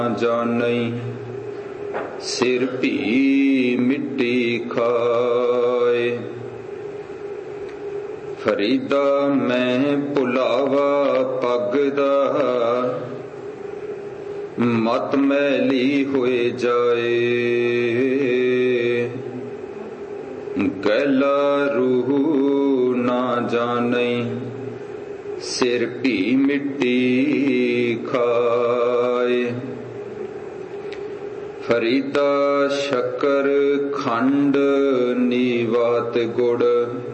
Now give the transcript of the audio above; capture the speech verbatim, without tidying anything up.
ਜਾਣਈ ਸਿਰ ਭੀ ਮਿੱਟੀ ਖਾਏ। ਫਰੀਦਾ ਮੈਂ ਭੁਲਾਵਾ ਪੱਗ ਦਾ ਮਤ ਮੈਲੀ ਹੋਏ ਜਾਏ। ਗੈਲਾ ਰੂਹ ਨਾ ਜਾਣਈ ਸਿਰ ਭੀ ਮਿੱਟੀ ਖਾਏ। ਫਰੀਦਾ ਸ਼ੱਕਰ ਖੰਡ ਨੀਵਾਤ ਗੁੜ